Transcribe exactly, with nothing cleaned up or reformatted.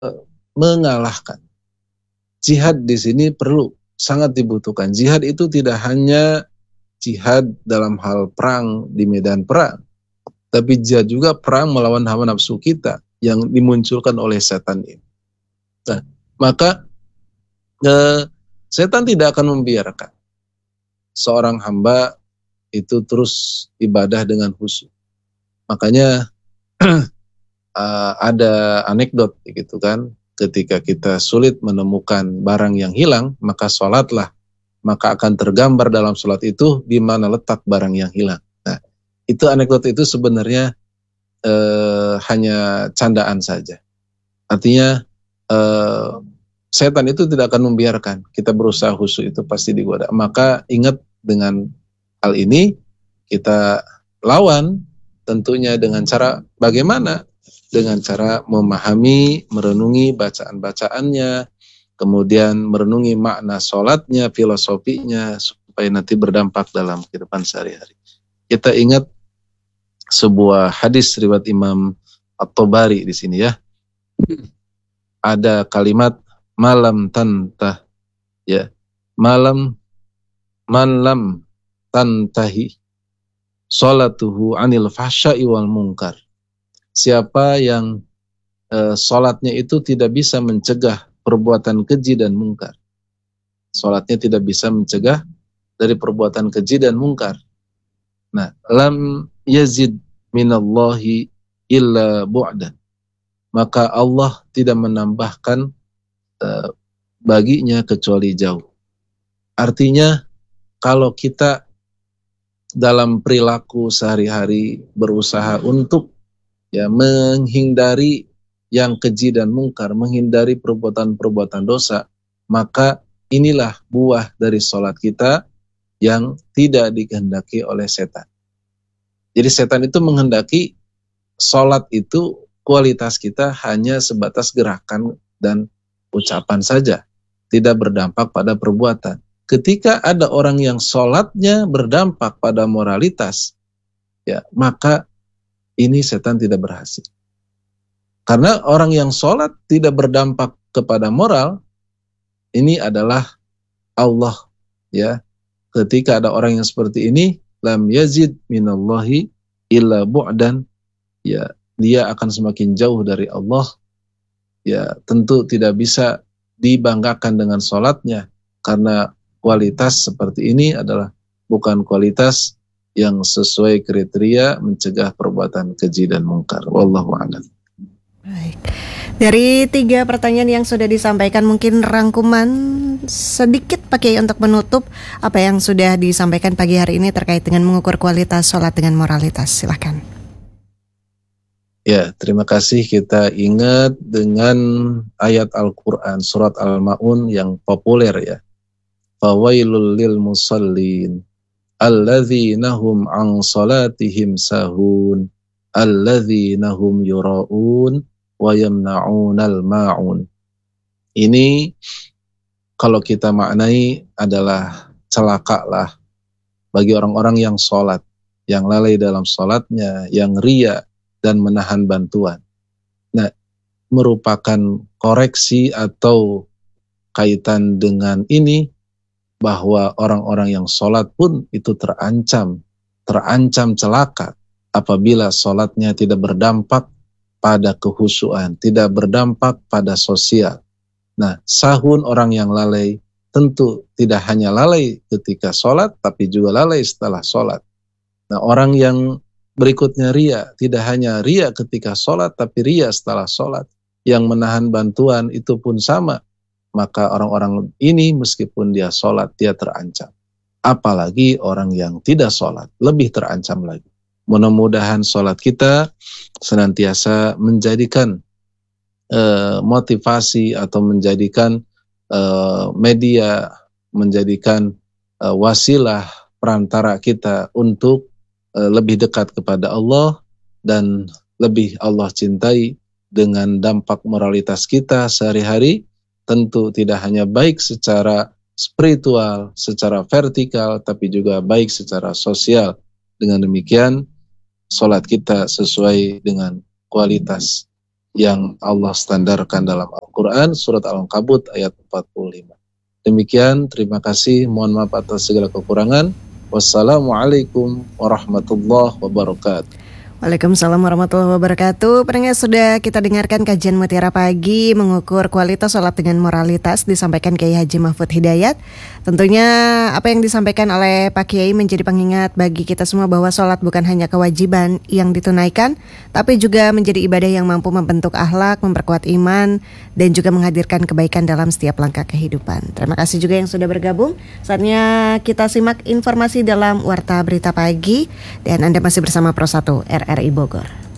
mengalahkan. Jihad di sini perlu, sangat dibutuhkan. Jihad itu tidak hanya jihad dalam hal perang di medan perang, tapi jihad juga perang melawan hawa nafsu kita yang dimunculkan oleh setan ini. Nah, maka eh, setan tidak akan membiarkan seorang hamba itu terus ibadah dengan khusyuk. Makanya uh, ada anekdot gitu kan, ketika kita sulit menemukan barang yang hilang, maka sholatlah, maka akan tergambar dalam sholat itu di mana letak barang yang hilang. Nah, itu anekdot itu sebenarnya uh, hanya candaan saja. Artinya uh, setan itu tidak akan membiarkan kita berusaha khusyuk, itu pasti digoda. Maka ingat dengan hal ini, kita lawan tentunya dengan cara bagaimana? Dengan cara memahami, merenungi bacaan-bacaannya, kemudian merenungi makna sholatnya, filosofinya, supaya nanti berdampak dalam kehidupan sehari-hari. Kita ingat sebuah hadis riwayat Imam At-Tabari di sini ya. Ada kalimat malam tantah, ya, malam malam tantahi sholatuhu anil fahsya'i wal munkar. Siapa yang e, sholatnya itu tidak bisa mencegah perbuatan keji dan mungkar. Sholatnya tidak bisa mencegah dari perbuatan keji dan mungkar. Nah, lam yazid minallahi illa bu'dan. Maka Allah tidak menambahkan e, baginya kecuali jauh. Artinya, kalau kita dalam perilaku sehari-hari berusaha untuk ya menghindari yang keji dan mungkar, menghindari perbuatan-perbuatan dosa, maka inilah buah dari sholat kita yang tidak dikehendaki oleh setan. Jadi setan itu menghendaki sholat itu kualitas kita hanya sebatas gerakan dan ucapan saja, tidak berdampak pada perbuatan. Ketika ada orang yang sholatnya berdampak pada moralitas, ya maka ini setan tidak berhasil. Karena orang yang sholat tidak berdampak kepada moral, ini adalah Allah. Ya, ketika ada orang yang seperti ini, lam yazid minallahi illa bu'dan, ya dia akan semakin jauh dari Allah. Ya, tentu tidak bisa dibanggakan dengan sholatnya, karena kualitas seperti ini adalah bukan kualitas yang sesuai kriteria mencegah perbuatan keji dan mungkar. Wallahu a'lam. Baik. Dari tiga pertanyaan yang sudah disampaikan, mungkin rangkuman sedikit Pak Kiai untuk menutup apa yang sudah disampaikan pagi hari ini terkait dengan mengukur kualitas sholat dengan moralitas. Silakan. Ya, terima kasih. Kita ingat dengan ayat Al-Quran, surat Al-Ma'un yang populer ya. Fawailul lil musallin alladzina hum an salatihim sahun alladzina hum yura'un wa yamna'unal ma'un. Ini kalau kita maknai adalah celakalah bagi orang-orang yang sholat, yang lalai dalam sholatnya, yang ria dan menahan bantuan. Nah, merupakan koreksi atau kaitan dengan ini, bahwa orang-orang yang sholat pun itu terancam, terancam celaka apabila sholatnya tidak berdampak pada kehusuan, tidak berdampak pada sosial. Nah, sahun orang yang lalai tentu tidak hanya lalai ketika sholat, tapi juga lalai setelah sholat. Nah, orang yang berikutnya ria, tidak hanya ria ketika sholat, tapi ria setelah sholat. Yang menahan bantuan itu pun sama. Maka orang-orang ini meskipun dia sholat, dia terancam. Apalagi orang yang tidak sholat, lebih terancam lagi. Mudah-mudahan sholat kita senantiasa menjadikan uh, motivasi atau menjadikan uh, media, menjadikan uh, wasilah perantara kita untuk uh, lebih dekat kepada Allah dan lebih Allah cintai dengan dampak moralitas kita sehari-hari. Tentu tidak hanya baik secara spiritual, secara vertikal, tapi juga baik secara sosial. Dengan demikian, sholat kita sesuai dengan kualitas yang Allah standarkan dalam Al-Quran, surat Al-Ankabut ayat empat puluh lima. Demikian, terima kasih, mohon maaf atas segala kekurangan. Wassalamualaikum warahmatullahi wabarakatuh. Waalaikumsalam warahmatullahi wabarakatuh. Pendengar, sudah kita dengarkan kajian Mutiara Pagi mengukur kualitas sholat dengan moralitas disampaikan Kiai Haji Mahfud Hidayat. Tentunya apa yang disampaikan oleh Pak Kiai menjadi pengingat bagi kita semua bahwa sholat bukan hanya kewajiban yang ditunaikan, tapi juga menjadi ibadah yang mampu membentuk akhlak, memperkuat iman, dan juga menghadirkan kebaikan dalam setiap langkah kehidupan. Terima kasih juga yang sudah bergabung. Saatnya kita simak informasi dalam Warta Berita Pagi, dan Anda masih bersama Pro satu R R I Bogor.